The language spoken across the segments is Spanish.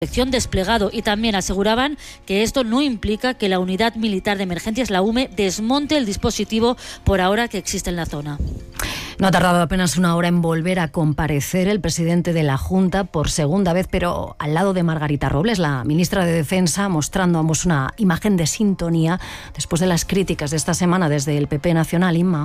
desplegado, y también aseguraban que esto no implica que la unidad militar de emergencias, la UME, desmonte el dispositivo por ahora que existe en la zona. No ha tardado apenas una hora en volver a comparecer el presidente de la Junta por segunda vez, pero al lado de Margarita Robles, la ministra de Defensa, mostrando ambos una imagen de sintonía después de las críticas de esta semana desde el PP nacional. Inma.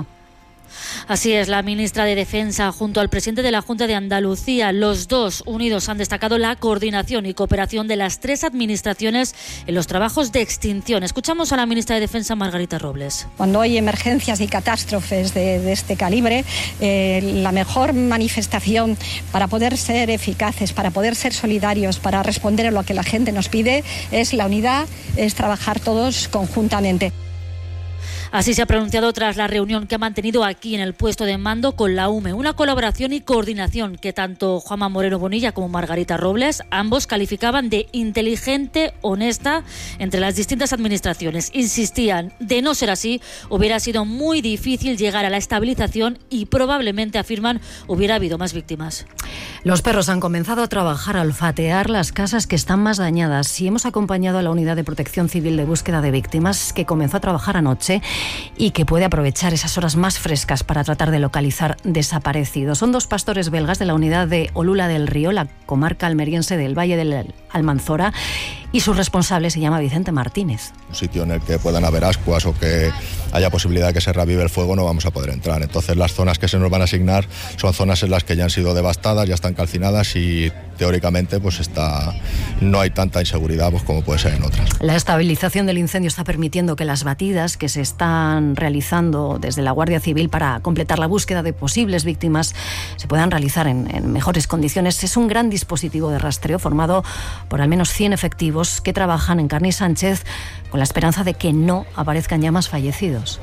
Así es, la ministra de Defensa junto al presidente de la Junta de Andalucía, los dos unidos han destacado la coordinación y cooperación de las tres administraciones en los trabajos de extinción. Escuchamos a la ministra de Defensa, Margarita Robles. Cuando hay emergencias y catástrofes de este calibre, la mejor manifestación para poder ser eficaces, para poder ser solidarios, para responder a lo que la gente nos pide, es la unidad, es trabajar todos conjuntamente. Así se ha pronunciado tras la reunión que ha mantenido aquí en el puesto de mando con la UME. Una colaboración y coordinación que tanto Juanma Moreno Bonilla como Margarita Robles, ambos calificaban de inteligente, honesta entre las distintas administraciones. Insistían, de no ser así, hubiera sido muy difícil llegar a la estabilización y probablemente, afirman, hubiera habido más víctimas. Los perros han comenzado a trabajar, a olfatear las casas que están más dañadas, y hemos acompañado a la Unidad de Protección Civil de Búsqueda de Víctimas, que comenzó a trabajar anoche y que puede aprovechar esas horas más frescas para tratar de localizar desaparecidos. Son dos pastores belgas de la unidad de Olula del Río, la comarca almeriense del Valle del Almanzora, y su responsable se llama Vicente Martínez. Un sitio en el que puedan haber ascuas o que haya posibilidad de que se reavive el fuego no vamos a poder entrar. Entonces las zonas que se nos van a asignar son zonas en las que ya han sido devastadas, ya están calcinadas y teóricamente pues no hay tanta inseguridad pues, como puede ser en otras. La estabilización del incendio está permitiendo que las batidas que se están realizando desde la Guardia Civil para completar la búsqueda de posibles víctimas se puedan realizar en mejores condiciones. Es un gran dispositivo de rastreo formado por al menos 100 efectivos que trabajan en Carni Sánchez con la esperanza de que no aparezcan ya más fallecidos.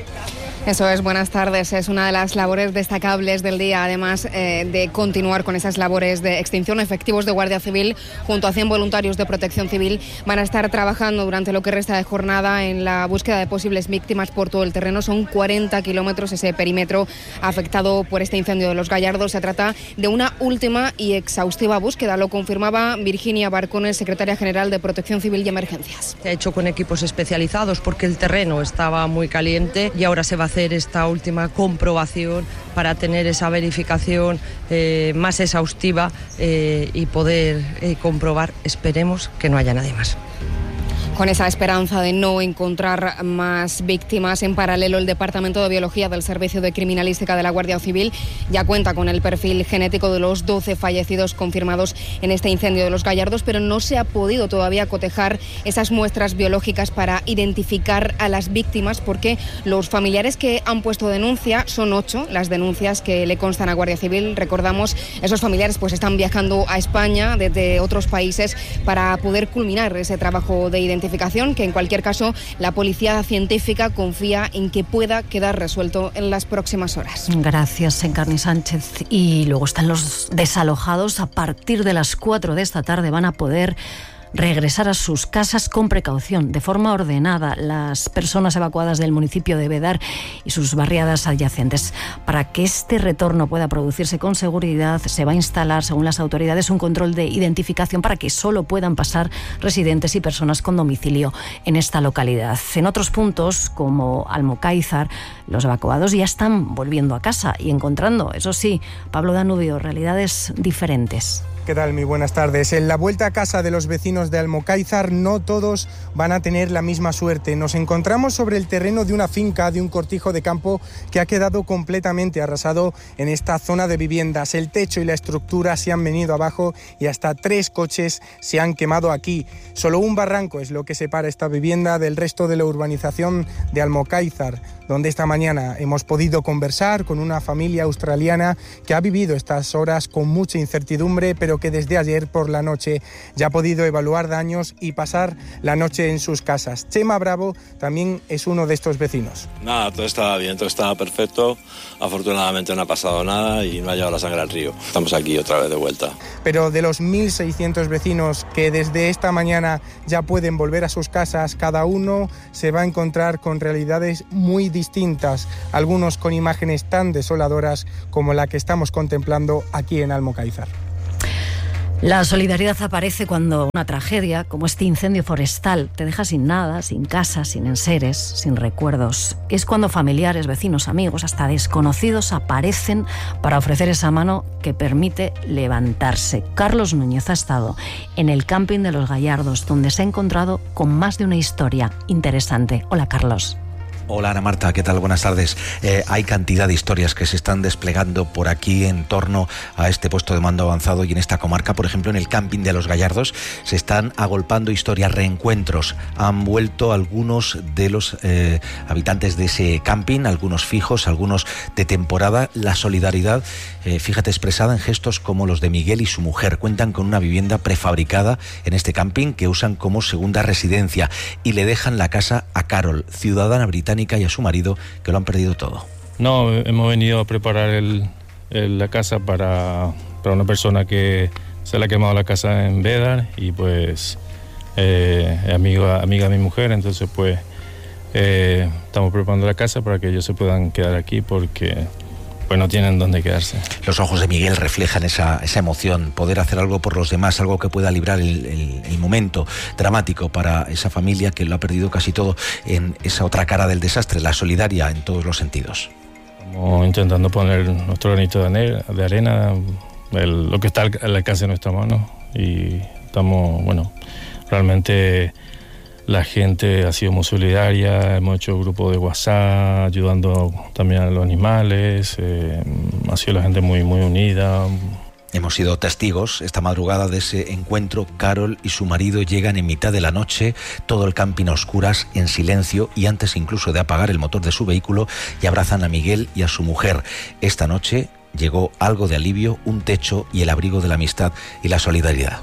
Eso es, buenas tardes. Es una de las labores destacables del día, además de continuar con esas labores de extinción. Efectivos de Guardia Civil junto a 100 voluntarios de Protección Civil van a estar trabajando durante lo que resta de jornada en la búsqueda de posibles víctimas por todo el terreno. Son 40 kilómetros ese perímetro afectado por este incendio de Los Gallardos. Se trata de una última y exhaustiva búsqueda, lo confirmaba Virginia Barcones, secretaria general de Protección Civil y Emergencias. Se ha hecho con equipos especializados porque el terreno estaba muy caliente y ahora se va a hacer esta última comprobación para tener esa verificación más exhaustiva y poder comprobar, esperemos, que no haya nadie más. Con esa esperanza de no encontrar más víctimas, en paralelo el Departamento de Biología del Servicio de Criminalística de la Guardia Civil ya cuenta con el perfil genético de los 12 fallecidos confirmados en este incendio de Los Gallardos, pero no se ha podido todavía cotejar esas muestras biológicas para identificar a las víctimas, porque los familiares que han puesto denuncia son 8, las denuncias que le constan a Guardia Civil. Recordamos, esos familiares pues están viajando a España desde otros países para poder culminar ese trabajo de identificación, que en cualquier caso la policía científica confía en que pueda quedar resuelto en las próximas horas. Gracias, Encarni Sánchez. Y luego están los desalojados. A partir de las 4 de esta tarde van a poder regresar a sus casas con precaución, de forma ordenada, las personas evacuadas del municipio de Bedar y sus barriadas adyacentes. Para que este retorno pueda producirse con seguridad, se va a instalar, según las autoridades, un control de identificación para que solo puedan pasar residentes y personas con domicilio en esta localidad. En otros puntos, como Almocáizar, los evacuados ya están volviendo a casa y encontrando, eso sí, Pablo Danubio, realidades diferentes. ¿Qué tal? Muy buenas tardes. En la vuelta a casa de los vecinos de Almocáizar no todos van a tener la misma suerte. Nos encontramos sobre el terreno de una finca, de un cortijo de campo que ha quedado completamente arrasado en esta zona de viviendas. El techo y la estructura se han venido abajo y hasta 3 coches se han quemado aquí. Solo un barranco es lo que separa esta vivienda del resto de la urbanización de Almocáizar, donde esta mañana hemos podido conversar con una familia australiana que ha vivido estas horas con mucha incertidumbre, pero que desde ayer por la noche ya ha podido evaluar daños y pasar la noche en sus casas. Chema Bravo también es uno de estos vecinos. Nada, todo estaba bien, todo estaba perfecto. Afortunadamente no ha pasado nada y no ha llevado la sangre al río. Estamos aquí otra vez de vuelta. Pero de los 1.600 vecinos que desde esta mañana ya pueden volver a sus casas, cada uno se va a encontrar con realidades muy distintas, algunos con imágenes tan desoladoras como la que estamos contemplando aquí en Almocáizar. La solidaridad aparece cuando una tragedia, como este incendio forestal, te deja sin nada, sin casa, sin enseres, sin recuerdos. Es cuando familiares, vecinos, amigos, hasta desconocidos aparecen para ofrecer esa mano que permite levantarse. Carlos Núñez ha estado en el camping de Los Gallardos, donde se ha encontrado con más de una historia interesante. Hola, Carlos. Hola Ana Marta, ¿qué tal? Buenas tardes. Hay cantidad de historias que se están desplegando por aquí en torno a este puesto de mando avanzado y en esta comarca. Por ejemplo, en el camping de Los Gallardos se están agolpando historias, reencuentros. Han vuelto algunos de los habitantes de ese camping, algunos fijos, algunos de temporada. La solidaridad, fíjate, expresada en gestos como los de Miguel y su mujer. Cuentan con una vivienda prefabricada en este camping que usan como segunda residencia y le dejan la casa a Carol, ciudadana británica, y a su marido, que lo han perdido todo. No, hemos venido a preparar la casa para una persona que se le ha quemado la casa en Bédar y pues amiga de mi mujer, entonces pues estamos preparando la casa para que ellos se puedan quedar aquí porque pues no tienen dónde quedarse. Los ojos de Miguel reflejan esa emoción, poder hacer algo por los demás, algo que pueda librar el momento dramático para esa familia que lo ha perdido casi todo en esa otra cara del desastre, la solidaria en todos los sentidos. Estamos intentando poner nuestro granito de arena, lo que está al alcance de nuestra mano, y estamos, realmente la gente ha sido muy solidaria, hemos hecho grupos de WhatsApp, ayudando también a los animales, ha sido la gente muy, muy unida. Hemos sido testigos esta madrugada de ese encuentro. Carol y su marido llegan en mitad de la noche, todo el camping a oscuras, en silencio y antes incluso de apagar el motor de su vehículo, y abrazan a Miguel y a su mujer. Esta noche llegó algo de alivio, un techo y el abrigo de la amistad y la solidaridad.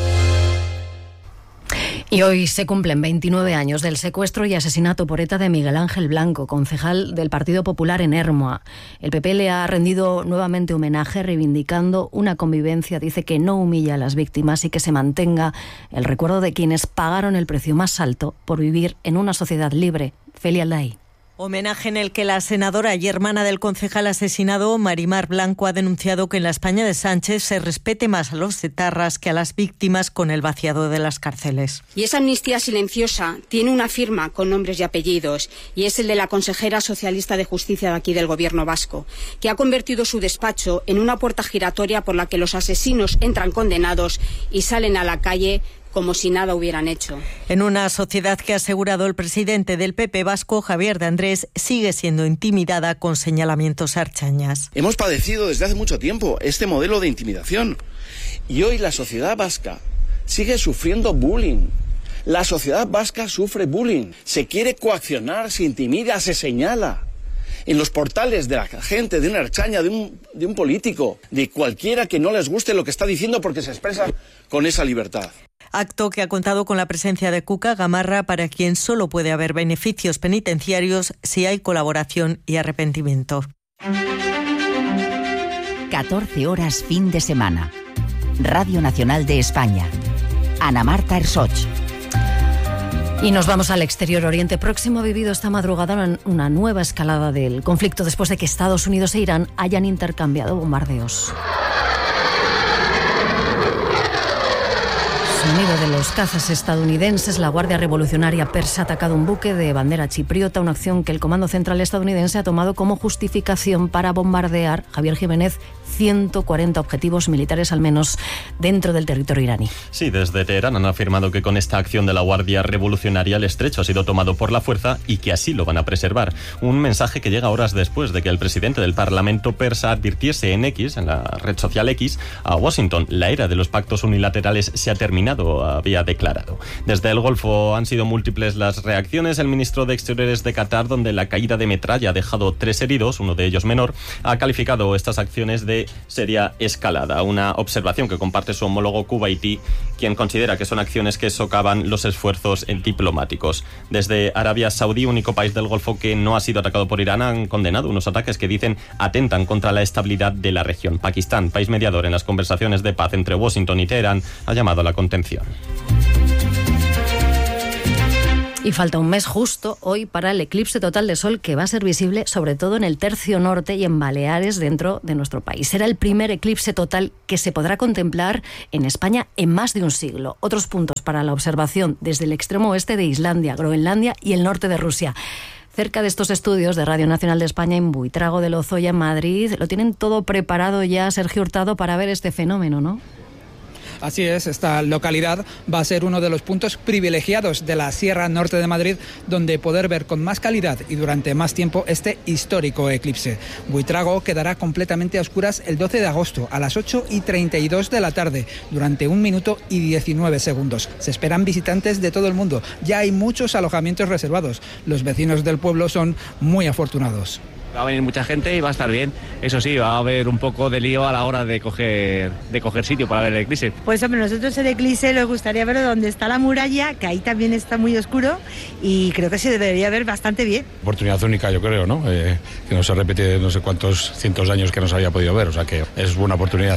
Y hoy se cumplen 29 años del secuestro y asesinato por ETA de Miguel Ángel Blanco, concejal del Partido Popular en Ermua. El PP le ha rendido nuevamente homenaje, reivindicando una convivencia, dice, que no humilla a las víctimas y que se mantenga el recuerdo de quienes pagaron el precio más alto por vivir en una sociedad libre. Feli Alday. Homenaje en el que la senadora y hermana del concejal asesinado, Marimar Blanco, ha denunciado que en la España de Sánchez se respete más a los etarras que a las víctimas con el vaciado de las cárceles. Y esa amnistía silenciosa tiene una firma con nombres y apellidos, y es el de la consejera socialista de Justicia de aquí del Gobierno vasco, que ha convertido su despacho en una puerta giratoria por la que los asesinos entran condenados y salen a la calle como si nada hubieran hecho. En una sociedad que, ha asegurado el presidente del PP vasco, Javier de Andrés, sigue siendo intimidada con señalamientos archañas. Hemos padecido desde hace mucho tiempo este modelo de intimidación y hoy la sociedad vasca sigue sufriendo bullying. La sociedad vasca sufre bullying, se quiere coaccionar, se intimida, se señala. En los portales de la gente, de una archaña, de un político, de cualquiera que no les guste lo que está diciendo porque se expresa con esa libertad. Acto que ha contado con la presencia de Cuca Gamarra, para quien solo puede haber beneficios penitenciarios si hay colaboración y arrepentimiento. 14 horas fin de semana. Radio Nacional de España. Ana Marta Ersoch. Y nos vamos al Exterior. Oriente Próximo ha vivido esta madrugada una nueva escalada del conflicto después de que Estados Unidos e Irán hayan intercambiado bombardeos. Sonido de los cazas estadounidenses. La Guardia Revolucionaria Persa ha atacado un buque de bandera chipriota, una acción que el Comando Central estadounidense ha tomado como justificación para bombardear, Javier Jiménez, 140 objetivos militares al menos dentro del territorio iraní. Sí, desde Teherán han afirmado que con esta acción de la Guardia Revolucionaria el estrecho ha sido tomado por la fuerza y que así lo van a preservar. Un mensaje que llega horas después de que el presidente del Parlamento persa advirtiese en X, en la red social X, a Washington: la era de los pactos unilaterales se ha terminado, había declarado. Desde el Golfo han sido múltiples las reacciones. El ministro de Exteriores de Qatar, donde la caída de metralla ha dejado 3 heridos, uno de ellos menor, ha calificado estas acciones de seria escalada. Una observación que comparte su homólogo kuwaití, quien considera que son acciones que socavan los esfuerzos diplomáticos. Desde Arabia Saudí, único país del Golfo que no ha sido atacado por Irán, han condenado unos ataques que dicen atentan contra la estabilidad de la región. Pakistán, país mediador en las conversaciones de paz entre Washington y Teherán, ha llamado a la contención. Y falta un mes justo hoy para el eclipse total de sol, que va a ser visible sobre todo en el tercio norte y en Baleares, dentro de nuestro país. Será el primer eclipse total que se podrá contemplar en España en más de un siglo. Otros puntos para la observación desde el extremo oeste de Islandia, Groenlandia y el norte de Rusia. Cerca de estos estudios de Radio Nacional de España, en Buitrago de Lozoya, en Madrid, lo tienen todo preparado ya, Sergio Hurtado, para ver este fenómeno, ¿no? Así es, esta localidad va a ser uno de los puntos privilegiados de la Sierra Norte de Madrid, donde poder ver con más calidad y durante más tiempo este histórico eclipse. Buitrago quedará completamente a oscuras el 12 de agosto a las 8:32 de la tarde, durante 1 minuto y 19 segundos. Se esperan visitantes de todo el mundo. Ya hay muchos alojamientos reservados. Los vecinos del pueblo son muy afortunados. Va a venir mucha gente y va a estar bien. Eso sí, va a haber un poco de lío a la hora de coger sitio para ver el eclipse. Pues hombre, nosotros el eclipse nos gustaría verlo donde está la muralla, que ahí también está muy oscuro, y creo que se debería ver bastante bien. Oportunidad única, yo creo, ¿no? Que no se repite no sé cuántos cientos de años que no se había podido ver, o sea que es buena oportunidad.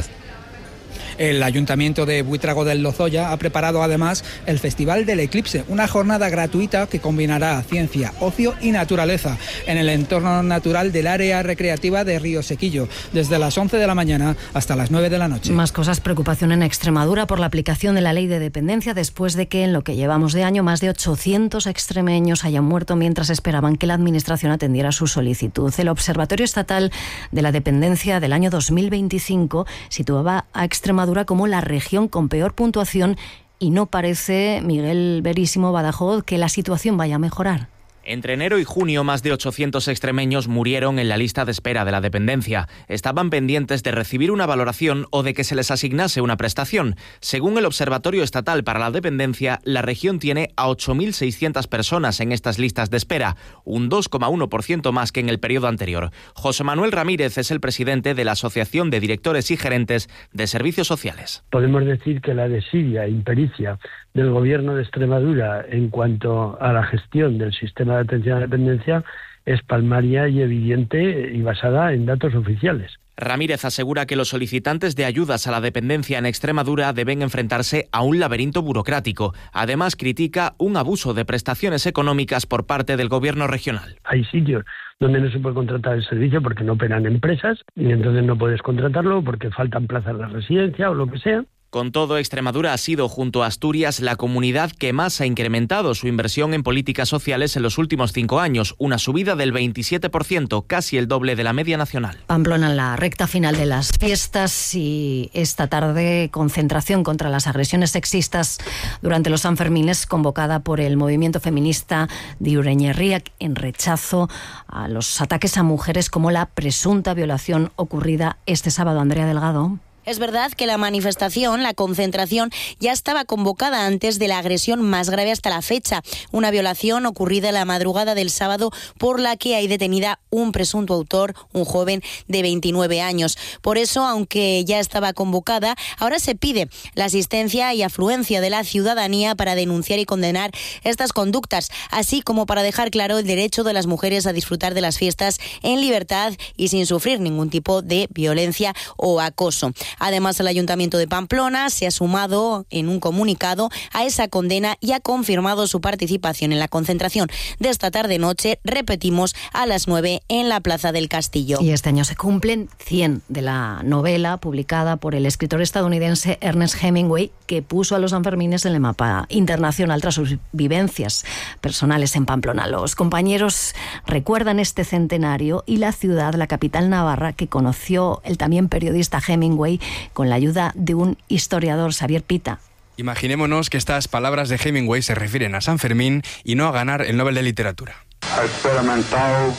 El Ayuntamiento de Buitrago del Lozoya ha preparado además el Festival del Eclipse, una jornada gratuita que combinará ciencia, ocio y naturaleza en el entorno natural del área recreativa de Río Sequillo, desde las 11 de la mañana hasta las 9 de la noche. Más cosas, preocupación en Extremadura por la aplicación de la ley de dependencia, después de que en lo que llevamos de año más de 800 extremeños hayan muerto mientras esperaban que la Administración atendiera su solicitud. El Observatorio Estatal de la Dependencia del año 2025 situaba a Extremadura como la región con peor puntuación y no parece, Miguel Verísimo, Badajoz, que la situación vaya a mejorar. Entre enero y junio, más de 800 extremeños murieron en la lista de espera de la dependencia. Estaban pendientes de recibir una valoración o de que se les asignase una prestación. Según el Observatorio Estatal para la Dependencia, la región tiene a 8.600 personas en estas listas de espera, un 2,1% más que en el periodo anterior. José Manuel Ramírez es el presidente de la Asociación de Directores y Gerentes de Servicios Sociales. Podemos decir que la desidia e impericia del Gobierno de Extremadura en cuanto a la gestión del sistema de atención a la dependencia es palmaria y evidente y basada en datos oficiales. Ramírez asegura que los solicitantes de ayudas a la dependencia en Extremadura deben enfrentarse a un laberinto burocrático. Además, critica un abuso de prestaciones económicas por parte del Gobierno regional. Hay sitios donde no se puede contratar el servicio porque no operan empresas y entonces no puedes contratarlo porque faltan plazas de residencia o lo que sea. Con todo, Extremadura ha sido, junto a Asturias, la comunidad que más ha incrementado su inversión en políticas sociales en los últimos 5 años, una subida del 27%, casi el doble de la media nacional. Pamplona, en la recta final de las fiestas, y esta tarde concentración contra las agresiones sexistas durante los Sanfermines, convocada por el movimiento feminista de Ureñerría en rechazo a los ataques a mujeres, como la presunta violación ocurrida este sábado. Andrea Delgado. Es verdad que la manifestación, la concentración, ya estaba convocada antes de la agresión más grave hasta la fecha, una violación ocurrida la madrugada del sábado por la que hay detenida un presunto autor, un joven de 29 años. Por eso, aunque ya estaba convocada, ahora se pide la asistencia y afluencia de la ciudadanía para denunciar y condenar estas conductas, así como para dejar claro el derecho de las mujeres a disfrutar de las fiestas en libertad y sin sufrir ningún tipo de violencia o acoso. Además, el Ayuntamiento de Pamplona se ha sumado en un comunicado a esa condena y ha confirmado su participación en la concentración de esta tarde-noche, repetimos, a las 9 en la Plaza del Castillo. Y este año se cumplen 100 de la novela publicada por el escritor estadounidense Ernest Hemingway, que puso a los Sanfermines en el mapa internacional tras sus vivencias personales en Pamplona. Los compañeros recuerdan este centenario y la ciudad, la capital navarra, que conoció el también periodista Hemingway con la ayuda de un historiador, Xavier Pita. Imaginémonos que estas palabras de Hemingway se refieren a San Fermín y no a ganar el Nobel de Literatura. Experimentado,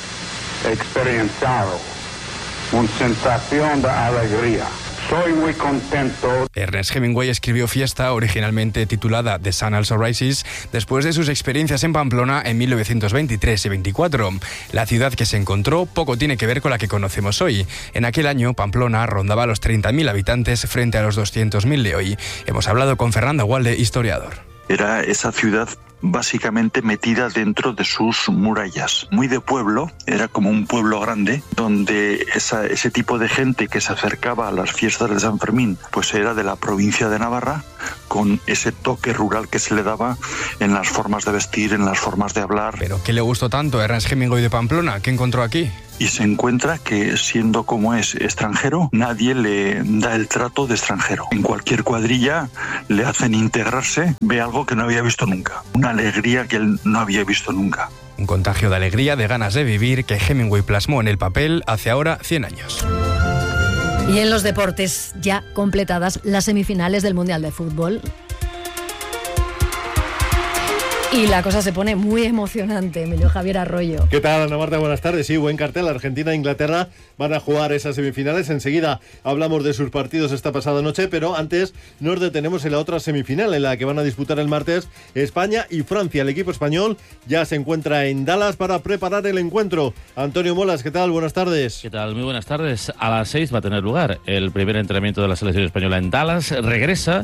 experienciado, una sensación de alegría. Soy muy contento. Ernest Hemingway escribió Fiesta, originalmente titulada The Sun Also Rises, después de sus experiencias en Pamplona en 1923 y 24. La ciudad que se encontró poco tiene que ver con la que conocemos hoy. En aquel año, Pamplona rondaba los 30.000 habitantes frente a los 200.000 de hoy. Hemos hablado con Fernando Walde, historiador. Era esa ciudad básicamente metida dentro de sus murallas. Muy de pueblo, era como un pueblo grande, donde ese tipo de gente que se acercaba a las fiestas de San Fermín, pues era de la provincia de Navarra, con ese toque rural que se le daba en las formas de vestir, en las formas de hablar. ¿Pero qué le gustó tanto a Ernest Hemingway de Pamplona? ¿Qué encontró aquí? Y se encuentra que, siendo como es extranjero, nadie le da el trato de extranjero. En cualquier cuadrilla le hacen integrarse, ve algo que no había visto nunca, una alegría que él no había visto nunca. Un contagio de alegría, de ganas de vivir, que Hemingway plasmó en el papel hace ahora 100 años. Y en los deportes, ya completadas las semifinales del Mundial de Fútbol. Y la cosa se pone muy emocionante, Emilio Javier Arroyo. ¿Qué tal, Ana Marta? Buenas tardes. Sí, buen cartel. Argentina e Inglaterra van a jugar esas semifinales. Enseguida hablamos de sus partidos esta pasada noche, pero antes nos detenemos en la otra semifinal, en la que van a disputar el martes España y Francia. El equipo español ya se encuentra en Dallas para preparar el encuentro. Antonio Molas, ¿qué tal? Buenas tardes. ¿Qué tal? Muy buenas tardes. A las 6 va a tener lugar el primer entrenamiento de la selección española en Dallas. Regresa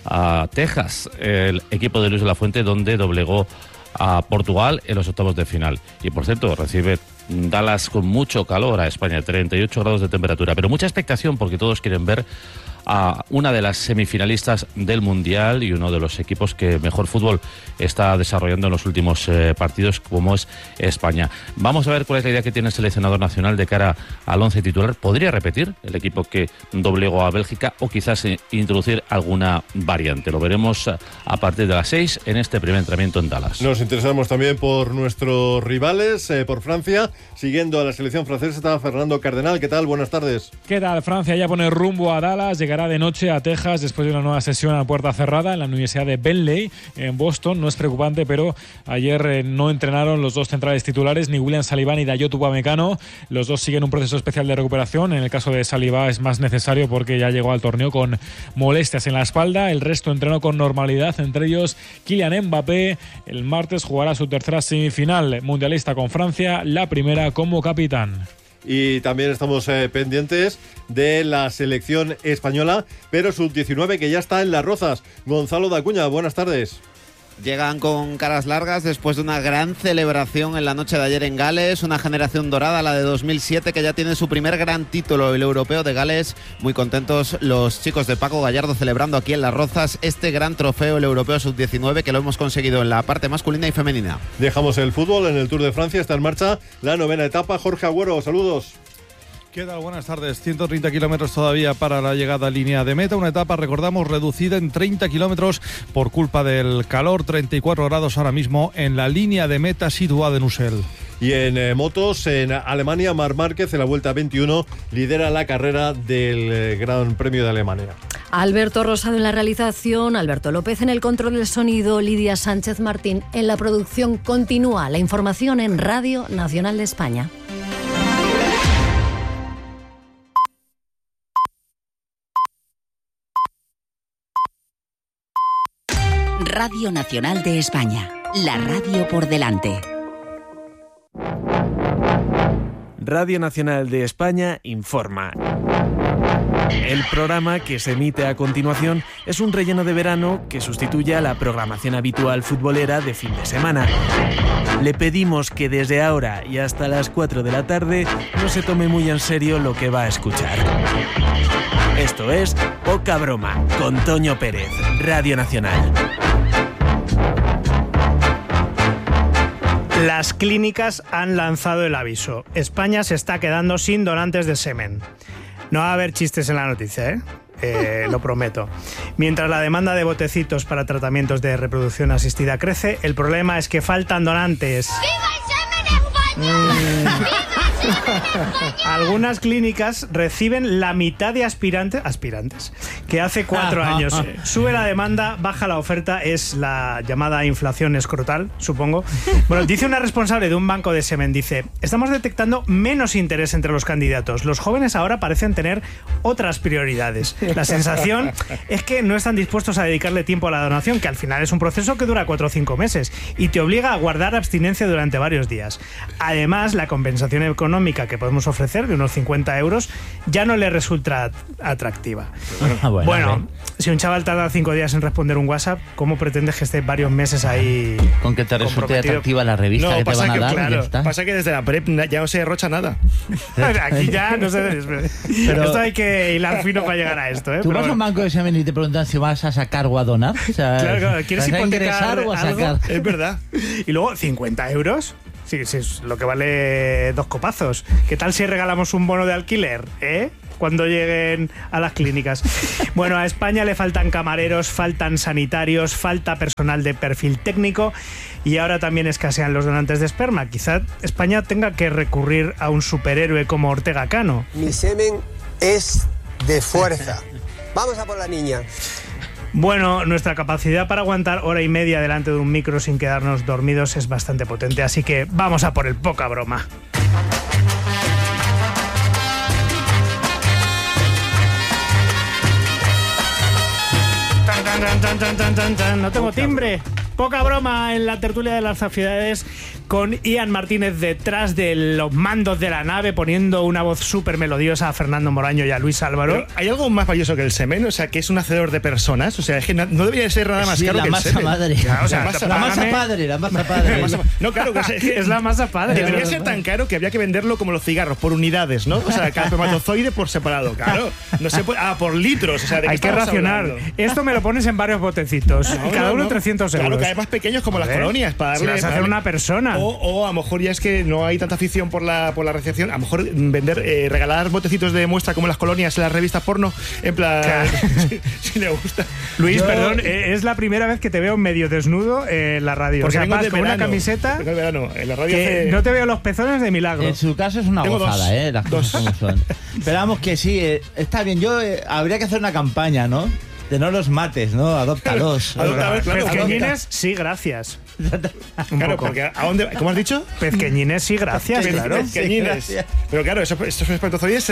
a Texas, el equipo de Luis de la Fuente, donde doblegó a Portugal en los octavos de final. Y por cierto, recibe Dallas con mucho calor a España, 38 grados de temperatura, pero mucha expectación porque todos quieren ver a una de las semifinalistas del Mundial y uno de los equipos que mejor fútbol está desarrollando en los últimos partidos, como es España. Vamos a ver cuál es la idea que tiene el seleccionador nacional de cara al 11 titular. ¿Podría repetir el equipo que doblegó a Bélgica o quizás introducir alguna variante? Lo veremos a partir de las 6 en este primer entrenamiento en Dallas. Nos interesamos también por nuestros rivales, por Francia. Siguiendo a la selección francesa está Fernando Cardenal. ¿Qué tal? Buenas tardes. ¿Qué tal? Francia ya pone rumbo a Dallas, llegará de noche a Texas después de una nueva sesión a puerta cerrada en la Universidad de Bentley en Boston. No es preocupante, pero ayer no entrenaron los dos centrales titulares, ni William Saliba ni Dayot Upamecano. Los dos siguen un proceso especial de recuperación. En el caso de Saliba es más necesario porque ya llegó al torneo con molestias en la espalda. El resto entrenó con normalidad, entre ellos Kylian Mbappé. El martes jugará su tercera semifinal mundialista con Francia, la primera como capitán. Y también estamos pendientes de la selección española, pero sub-19 que ya está en Las Rozas. Gonzalo Dacuña, buenas tardes. Llegan con caras largas después de una gran celebración en la noche de ayer en Gales, una generación dorada, la de 2007, que ya tiene su primer gran título, el europeo de Gales. Muy contentos los chicos de Paco Gallardo celebrando aquí en Las Rozas este gran trofeo, el europeo sub-19, que lo hemos conseguido en la parte masculina y femenina. Dejamos el fútbol en el Tour de Francia, está en marcha la 9ª etapa. Jorge Agüero, saludos. ¿Qué tal? Buenas tardes. 130 kilómetros todavía para la llegada a línea de meta. Una etapa, recordamos, reducida en 30 kilómetros por culpa del calor. 34 grados ahora mismo en la línea de meta situada en Ussel. Y en motos, en Alemania, Marc Márquez en la Vuelta 21 lidera la carrera del Gran Premio de Alemania. Alberto Rosado en la realización, Alberto López en el control del sonido, Lidia Sánchez Martín en la producción. Continúa la información en Radio Nacional de España. Radio Nacional de España, la radio por delante. Radio Nacional de España informa. El programa que se emite a continuación es un relleno de verano que sustituye a la programación habitual futbolera de fin de semana. Le pedimos que desde ahora y hasta las 4 de la tarde no se tome muy en serio lo que va a escuchar. Esto es Poca Broma, con Toño Pérez, Radio Nacional. Las clínicas han lanzado el aviso. España se está quedando sin donantes de semen. No va a haber chistes en la noticia, lo prometo. Mientras la demanda de botecitos para tratamientos de reproducción asistida crece, el problema es que faltan donantes. ¡Viva el semen España! Algunas clínicas reciben la mitad de aspirantes que hace 4 años. Sube la demanda, baja la oferta, es la llamada inflación escrotal, supongo. Bueno, dice una responsable de un banco de semen, dice: estamos detectando menos interés entre los candidatos. Los jóvenes ahora parecen tener otras prioridades. La sensación es que no están dispuestos a dedicarle tiempo a la donación, que al final es un proceso que dura 4 o 5 meses y te obliga a guardar abstinencia durante varios días. Además, la compensación económica económica que podemos ofrecer, de unos 50 euros, ya no le resulta atractiva. Bueno, si un chaval tarda 5 días en responder un WhatsApp, ¿cómo pretendes que esté varios meses ahí? Con que te resulte atractiva la revista no, que te van a dar, claro, ya está. Pasa que desde la prep ya no se derrocha nada. Aquí ya no sé. Pero esto hay que hilar fino para llegar a esto, ¿eh? Tú vas a un banco de examen y te preguntan si vas a sacar o a donar. O sea, claro, ¿quieres ¿vas a hipotecar ingresar o a sacar? algo? Es verdad. Y luego, 50 euros. Sí, es lo que vale 2 copazos. ¿Qué tal si regalamos un bono de alquiler, cuando lleguen a las clínicas? Bueno, a España le faltan camareros, faltan sanitarios, falta personal de perfil técnico y ahora también escasean los donantes de esperma. Quizá España tenga que recurrir a un superhéroe como Ortega Cano. Mi semen es de fuerza. Vamos a por la niña. Bueno, nuestra capacidad para aguantar hora y media delante de un micro sin quedarnos dormidos es bastante potente, así que vamos a por el poca broma. No tengo timbre. Poca broma en la tertulia de las aficiones con Ian Martínez detrás de los mandos de la nave poniendo una voz súper melodiosa a Fernando Moraño y a Luis Álvaro. Pero ¿hay algo más valioso que el semen? O sea, que es un hacedor de personas. O sea, es que no debería ser nada más caro que el semen. Madre. Claro, o sea, la masa padre. No, claro, que es la masa padre. Debería ser tan caro que habría que venderlo como los cigarros, por unidades, ¿no? O sea, cada espermatozoide por separado. Claro, no se puede. Por litros. O sea, hay que racionar. Hablando? Esto me lo pones en varios botecitos. Cada uno 300 euros. Claro, cada vez más pequeños como las colonias. Para darle, si vas a hacer una persona. O a lo mejor ya es que no hay tanta afición por la recepción. A lo mejor regalar botecitos de muestra como las colonias en las revistas porno. En plan, claro. si le gusta. Luis, perdón, es la primera vez que te veo medio desnudo en la radio. Porque vas con una camiseta. Vengo de verano. En la radio no te veo los pezones de milagro. En su caso es una gozada, las cosas como son. Pero vamos que sí, está bien. Habría que hacer una campaña, ¿no? De no los mates, ¿no? Adóptalos. Pezqueñines, sí, gracias. Claro, porque ¿a dónde? ¿Cómo has dicho? Pezqueñines, sí, gracias. Claro. Pezqueñines. Sí, pero claro, estos espermatozoides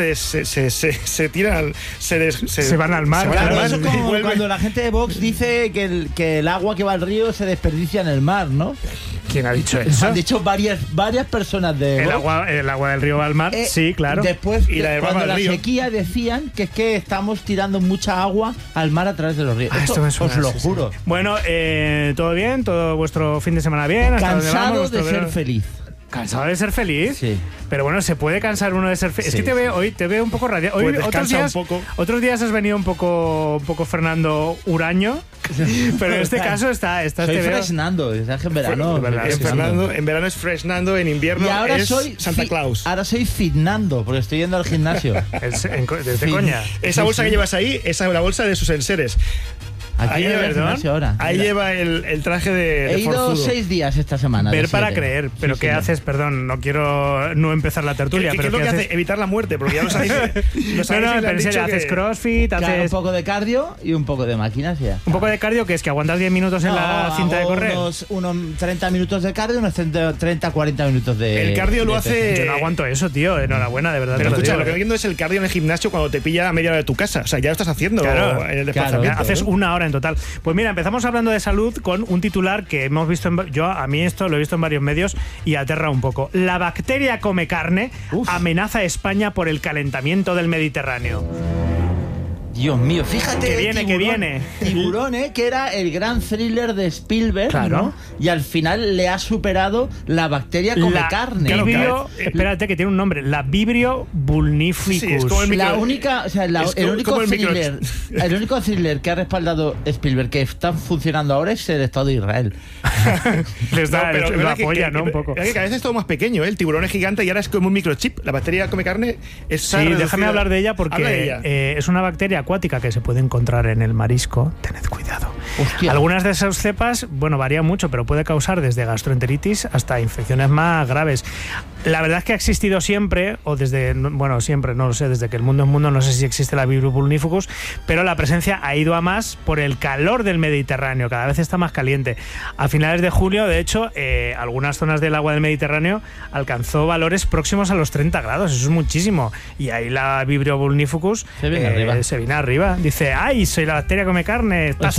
se tiran, se van al mar. Claro, eso es como cuando la gente de Vox dice que el agua que va al río se desperdicia en el mar, ¿no? ¿Quién ha dicho eso? Han dicho varias personas de Vox. El agua del río va al mar, sí, claro. Después, cuando la sequía decían que es que estamos tirando mucha agua al mar a través de los ríos. Esto os lo juro. Bueno, ¿todo bien? ¿Todo vuestro fin de semana bien? Cansado de ser feliz. ¿Cansado de ser feliz? Sí. Pero bueno, ¿se puede cansar uno de ser feliz? Sí, es que hoy te veo un poco radiante. Hoy otros días has venido un poco Fernando Huraño, pero en este caso está Estoy fresnando, es que en verano. En verano es fresnando, en invierno ahora es Santa Claus. Ahora soy fitnando, porque estoy yendo al gimnasio. ¿Desde coña? Esa bolsa que llevas ahí, esa es la bolsa de sus enseres. Ahí lleva el traje de He ido forzudo. 6 días esta semana. Ver para creer. ¿Pero qué haces? Perdón, no quiero no empezar la tertulia. ¿Qué es lo que hace? Evitar la muerte, porque ya lo sabéis. Pero en serio, haces crossfit, haces un poco de cardio y un poco de máquinas. Un poco de cardio, que es que aguantas 10 minutos en la cinta de correr. Unos 30 minutos de cardio, unos 30-40 minutos de. El cardio lo hace. Yo no aguanto eso, tío. Enhorabuena, de verdad. Pero escucha, lo que viendo es el cardio en el gimnasio cuando te pilla a media hora de tu casa. O sea, ya lo estás haciendo en el desplazamiento. Haces 1 hora en total. Pues mira, empezamos hablando de salud con un titular que hemos visto a mí esto lo he visto en varios medios y aterra un poco. La bacteria come carne amenaza a España por el calentamiento del Mediterráneo. Dios mío, fíjate. Que viene. Tiburón, que era el gran thriller de Spielberg, claro. ¿no? Y al final le ha superado la bacteria come carne. Espérate, que tiene un nombre. La Vibrio vulnificus. Sí, es como la única, o sea, el único thriller que ha respaldado Spielberg que está funcionando ahora es el Estado de Israel. Les da lo apoya, ¿no? Un poco. Que cada vez es todo más pequeño, El tiburón es gigante y ahora es como un microchip. La bacteria come carne es. Sí, déjame hablar de ella porque es una bacteria acuática que se puede encontrar en el marisco. Tened cuidado. Hostia. Algunas de esas cepas, varían mucho, pero puede causar desde gastroenteritis hasta infecciones más graves. La verdad es que ha existido siempre, siempre, no lo sé, desde que el mundo es mundo, no sé si existe la Vibrio vulnificus, pero la presencia ha ido a más por el calor del Mediterráneo, cada vez está más caliente. A finales de julio, de hecho, algunas zonas del agua del Mediterráneo alcanzó valores próximos a los 30 grados, eso es muchísimo, y ahí la Vibrio vulnificus se viene arriba. Dice, ¡ay, soy la bacteria come carne! ¿Estás ahí?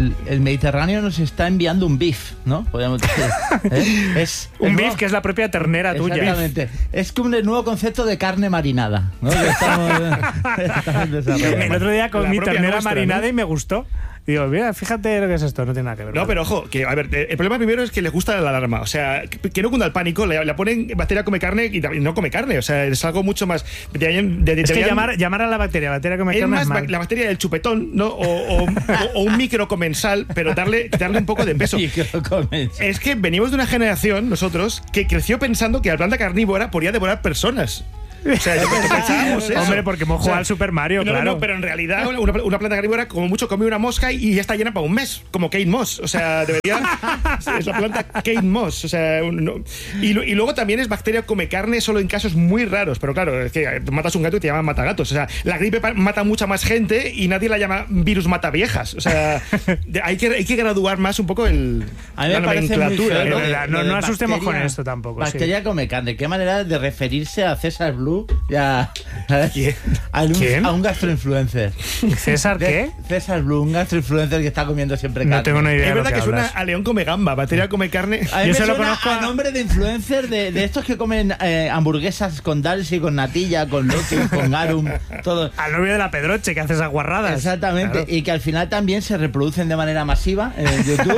el Mediterráneo nos está enviando un beef, ¿no? Podríamos decir. Es un beef que es la propia ternera tuya. Exactamente. Es como el nuevo concepto de carne marinada, ¿no? Que estamos desarrollando. El otro día comí ternera nuestra, marinada, ¿no? Y me gustó. Digo, mira, fíjate lo que es esto, no tiene nada que ver. No, pero ojo, que a ver, el problema primero es que les gusta la alarma. O sea, que no cunda el pánico, le ponen bacteria come carne y no come carne. O sea, es algo mucho más. Es que llamar a la bacteria come carne más es mal. la bacteria del chupetón, ¿no? O un microcomensal, pero darle un poco de peso. Es que venimos de una generación, nosotros, que creció pensando que la planta carnívora podía devorar personas. O sea, pensábamos eso. Hombre, porque hemos jugado al Super Mario, claro. No, pero en realidad una planta carnívora como mucho come una mosca y ya está llena para un mes, como Kate Moss. O sea, debería... es la planta Kate Moss. O sea, y luego también es bacteria come carne solo en casos muy raros. Pero claro, es que matas un gato y te llaman matagatos. O sea, la gripe mata mucha más gente y nadie la llama virus mata viejas. O sea, hay que graduar más un poco a mí me parece muy feo, no asustemos con esto tampoco. Bacteria come carne. Qué manera de referirse a César Blue. Ya, ¿Quién? A un gastroinfluencer. ¿César qué? César Blue, un gastroinfluencer que está comiendo siempre carne. No tengo ni idea. Es verdad de que suena a León come gamba, bacteria come carne. A mí yo se lo conozco a nombre de influencer de estos que comen hamburguesas con Dalsi, con natilla, con lote, con garum, todo. Al novio de la Pedroche que hace esas guarradas. Exactamente, claro. Y que al final también se reproducen de manera masiva en YouTube.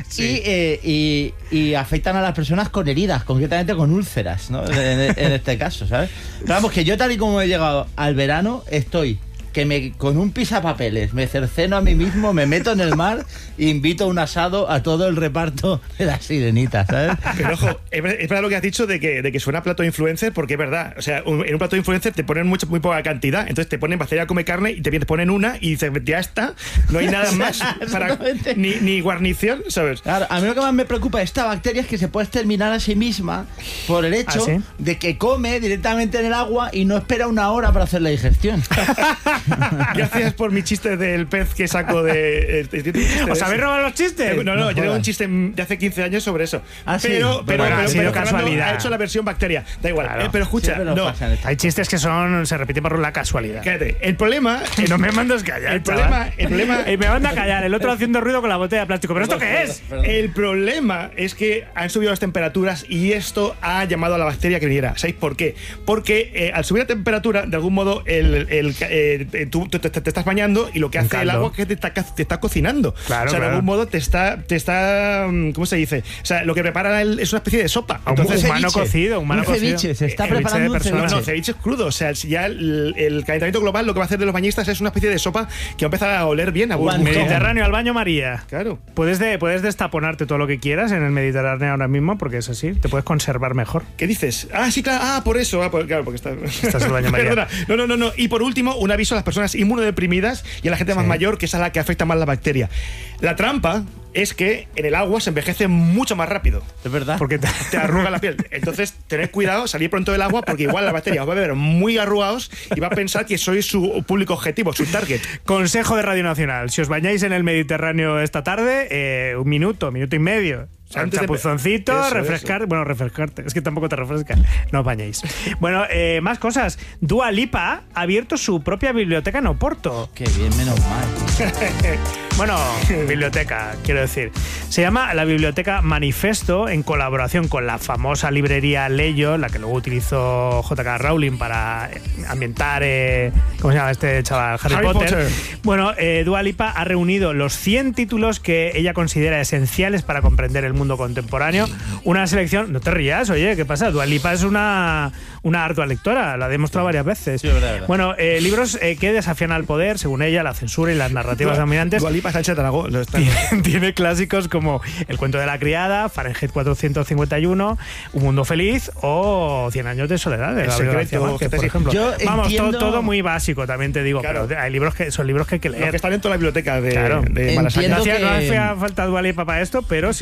Sí. y afectan a las personas con heridas, concretamente con úlceras, ¿no? En este caso, ¿sabes? Pero vamos, que yo tal y como he llegado al verano, estoy que con un pisapapeles me cerceno a mí mismo, me meto en el mar e invito a un asado a todo el reparto de La Sirenita, ¿sabes? Pero ojo, es verdad lo que has dicho de que suena plato de influencer, porque es verdad. O sea, en un plato de influencer te ponen muy poca cantidad, entonces te ponen bacteria come carne y te ponen una y dices, ya está, no hay nada más para ni guarnición, ¿sabes? Claro, a mí lo que más me preocupa de esta bacteria es que se puede exterminar a sí misma por el hecho de que come directamente en el agua y no espera una hora para hacer la digestión. Gracias por mi chiste del pez que saco de... ¿Os habéis robado los chistes? No, yo tengo un chiste de hace 15 años sobre eso. Pero casualidad. Ha hecho la versión bacteria. Da igual. Claro. Pero escucha, hay chistes que se repiten por la casualidad. Cállate. El problema... Que no me mandas callar. El problema y me manda a callar. El otro haciendo ruido con la botella de plástico. ¿Pero esto qué es? El problema es que han subido las temperaturas y esto ha llamado a la bacteria que viniera. ¿Sabéis por qué? Porque al subir la temperatura, de algún modo, tú te estás bañando y lo que hace el agua es que te está cocinando. Claro, o sea, de algún modo te está ¿cómo se dice? O sea, lo que prepara es una especie de sopa. Entonces, un ceviche, se está preparando un ceviche. No, ceviche es crudo. O sea, ya el calentamiento global lo que va a hacer de los bañistas es una especie de sopa que va a empezar a oler bien. Mediterráneo al baño María. Claro. Puedes destaponarte todo lo que quieras en el Mediterráneo ahora mismo porque es así. Te puedes conservar mejor. ¿Qué dices? Ah, sí, claro. Por eso. Claro, porque estás en el baño María. Perdona. No. Y por último, un aviso a las personas inmunodeprimidas y a la gente más mayor, que es a la que afecta más la bacteria. La trampa es que en el agua se envejece mucho más rápido. Es verdad. Porque te arruga la piel. Entonces, tened cuidado, salir pronto del agua, porque igual la bacteria os va a ver muy arrugados y va a pensar que sois su público objetivo, su target. Consejo de Radio Nacional: si os bañáis en el Mediterráneo esta tarde, un minuto y medio. Chapuzoncito, refrescar. Bueno, refrescarte. Es que tampoco te refresca. No os bañéis. Bueno, más cosas. Dua Lipa ha abierto su propia biblioteca en Oporto. Qué bien, menos mal. Bueno, biblioteca, quiero decir. Se llama la Biblioteca Manifesto, en colaboración con la famosa librería Leyo, la que luego utilizó J.K. Rowling para ambientar, ¿cómo se llama este chaval? Harry Potter. Bueno, Dua Lipa ha reunido los 100 títulos que ella considera esenciales para comprender el mundo contemporáneo. Una selección... No te rías, oye, ¿qué pasa? Dua Lipa es una ardua lectora, la ha demostrado varias veces. Sí, verdad. Bueno, libros que desafían al poder, según ella, la censura y las narrativas dominantes. Dua Lipa Sánchez Aragón. Tiene clásicos como El cuento de la criada, Fahrenheit 451, Un mundo feliz o 100 años de soledad de Gabriel García Márquez, por ejemplo. Vamos, todo muy básico, también te digo, claro. Pero hay libros que son libros que hay que leer. Lo que están en toda la biblioteca de Malasaña. Malasaña. No hacía falta Dua Lipa para esto, pero si lo ha hecho, pues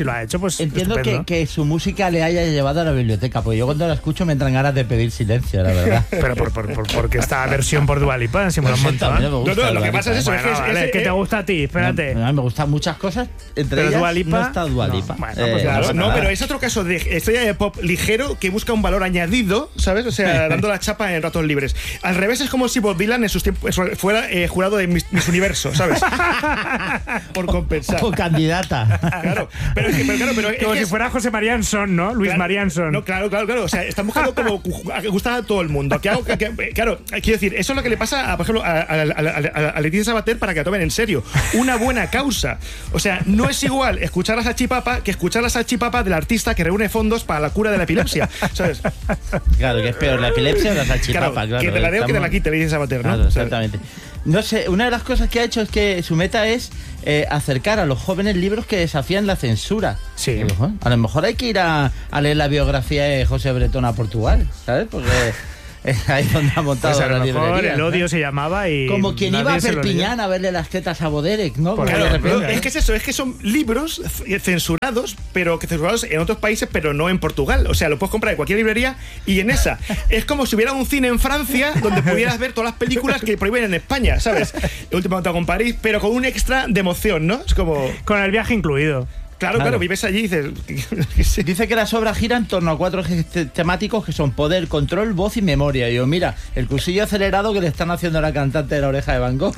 pues entiendo estupendo. que su música le haya llevado a la biblioteca, porque yo cuando la escucho me entran ganas de pedir silencio, la verdad. Pero porque esta versión por Dua Lipa, si me lo han montado. También me gusta lo que pasa es eso. Bueno, vale, ¿qué te gusta a ti? Espérate. Me gustan muchas cosas, entre Pero ellas Dua Lipa, no está Dua Lipa. Bueno, pues claro, No, pero es otro caso de estrella de pop ligero que busca un valor añadido, ¿sabes? O sea, dando la chapa en ratos libres. Al revés, es como si Bob Dylan en sus tiempos fuera jurado de Miss Universo, ¿sabes? Por compensar. O candidata. Claro, pero como si fuera José Marianson, ¿no? Luis Marianson. No, claro. O sea, están buscando como gustar a todo el mundo. Claro, quiero decir, eso es lo que le pasa, por ejemplo, a Leticia Sabater para que la tomen en serio. Una buena causa. O sea, no es igual escuchar la salchipapa que escuchar la salchipapa del artista que reúne fondos para la cura de la epilepsia, ¿sabes? Claro, que es peor, la epilepsia o la salchipapa. Claro, que te la dé o que te la quite, Leticia Sabater, ¿no? Claro, exactamente. No sé, una de las cosas que ha hecho es que su meta es acercar a los jóvenes libros que desafían la censura. Sí. A lo mejor hay que ir a leer la biografía de José Bretón a Portugal, ¿sabes? Porque ahí es donde ha montado pues a la lo mejor librería. El odio se llamaba y... Como quien iba a Perpiñán a verle las tetas a Boderek, ¿no? Claro, es que es eso, es que son libros censurados, pero que censurados en otros países, pero no en Portugal. O sea, lo puedes comprar en cualquier librería y en esa. Es como si hubiera un cine en Francia donde pudieras ver todas las películas que prohíben en España, ¿sabes? El último contacto con París, pero con un extra de emoción, ¿no? Es como... Con el viaje incluido. Claro, vives allí y dices... Dice que las obras giran en torno a 4 ejes temáticos que son poder, control, voz y memoria. Y yo, mira, el cursillo acelerado que le están haciendo a la cantante de La Oreja de Van Gogh.